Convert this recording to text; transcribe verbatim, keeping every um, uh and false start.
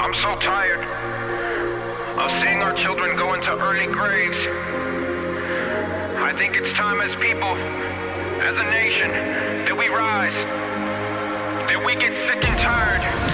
I'm so tired of seeing our children go into early graves. I think it's time as people, as a nation, that we rise, that we get sick and tired